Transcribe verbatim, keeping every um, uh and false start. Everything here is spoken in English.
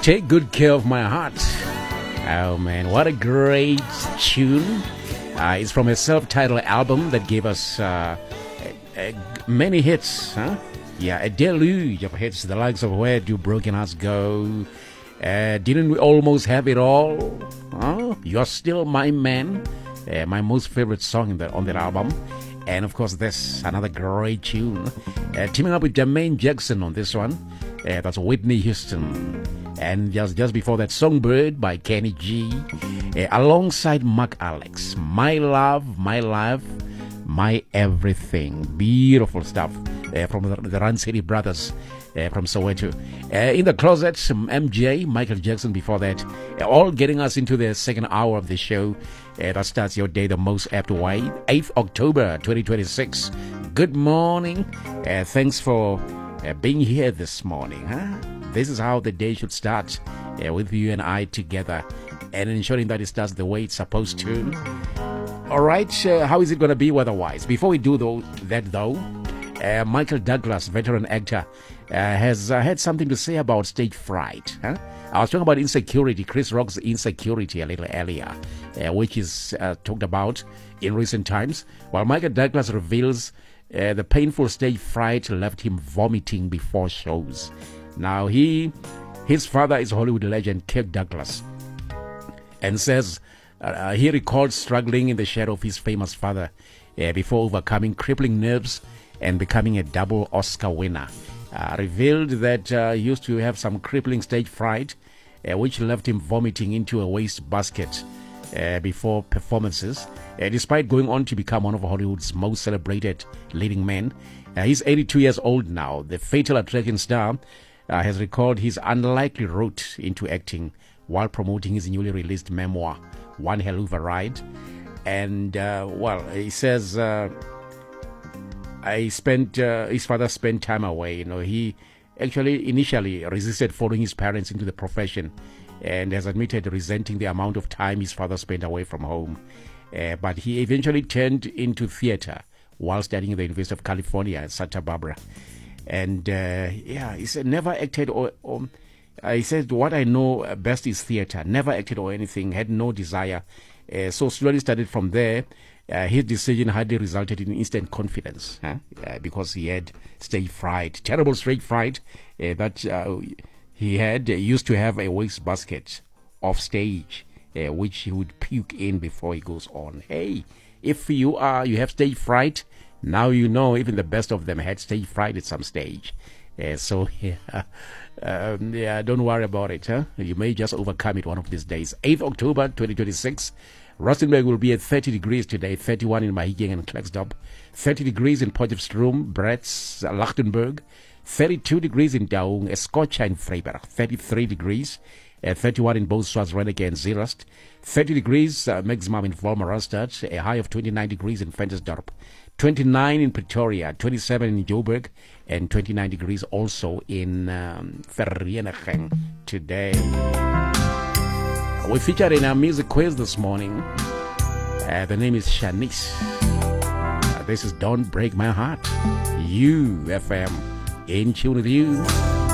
Take Good Care of My Heart. Oh man, what a great tune. Uh, it's from a self-titled album that gave us uh, uh, many hits, huh? Yeah, a deluge of hits, the likes of Where Do Broken Hearts Go? Uh, didn't we almost have it all? Huh? You're Still My Man, uh, my most favorite song in the, on that album. And of course, this, another great tune. Uh, teaming up with Jermaine Jackson on this one. Uh, that's Whitney Houston. And just, just before that, Songbird by Kenny G. Uh, alongside Mark Alex. My Love, My Life, My Everything. Beautiful stuff uh, from the, the Run City Brothers uh, from Soweto. Uh, in the Closet, M J, Michael Jackson before that. Uh, all getting us into the second hour of the show. Uh, that starts your day the most apt way. eighth of October, twenty twenty-six. Good morning. Uh, thanks for uh, being here this morning. Huh? This is how the day should start, uh, with you and I together, and ensuring that it starts the way it's supposed to. All right, uh, how is it going to be weather-wise? Before we do though, that, though, uh, Michael Douglas, veteran actor, uh, has uh, had something to say about stage fright. Huh? I was talking about insecurity, Chris Rock's insecurity a little earlier, uh, which is uh, talked about in recent times, while Michael Douglas reveals uh, the painful stage fright left him vomiting before shows. Now, he, his father is Hollywood legend Kirk Douglas, and says uh, he recalls struggling in the shadow of his famous father uh, before overcoming crippling nerves and becoming a double Oscar winner. Uh, revealed that uh, he used to have some crippling stage fright, uh, which left him vomiting into a waste basket uh, before performances. Uh, despite going on to become one of Hollywood's most celebrated leading men, uh, he's eighty-two years old now. The Fatal Attraction star uh, has recalled his unlikely route into acting while promoting his newly released memoir, One Hell of a Ride. And, uh, well, he says... Uh, I spent, uh, his father spent time away. You know, he actually initially resisted following his parents into the profession and has admitted resenting the amount of time his father spent away from home. Uh, but he eventually turned into theater while studying at the University of California at Santa Barbara. And, uh, yeah, he said, never acted or, or uh, he said, what I know best is theater. Never acted or anything, had no desire. Uh, so slowly started from there. Uh, his decision hardly resulted in instant confidence, huh? uh, because he had stage fright, terrible stage fright uh, that uh, he had uh, used to have a waste basket off stage, uh, which he would puke in before he goes on. Hey, if you are you have stage fright, now you know even the best of them had stage fright at some stage. Uh, so yeah, um, yeah, don't worry about it. Huh? You may just overcome it one of these days. eighth of October, twenty twenty-six. Rustenburg will be at thirty degrees today, thirty-one in Mahikeng and Klerksdorp, thirty degrees in Potchefstroom, Bretts, Lichtenburg, thirty-two degrees in Daung, Escocha in Vryburg, thirty-three degrees, uh, thirty-one in Boussois, Reneke and Zeerust, thirty degrees uh, maximum in Volmarastad, a high of twenty-nine degrees in Ventersdorp, twenty-nine in Pretoria, twenty-seven in Joburg, and twenty-nine degrees also in um, Vereeniging today. We featured in our music quiz this morning. Uh, the name is Shanice. Uh, this is Don't Break My Heart. U F M, in tune with you.